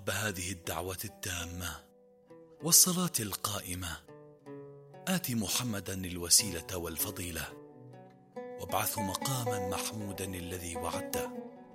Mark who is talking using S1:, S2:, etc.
S1: بهذه الدعوة التامة والصلاة القائمة آت محمدا الوسيلة والفضيلة وابعثه مقاما محمودا الذي وعدته.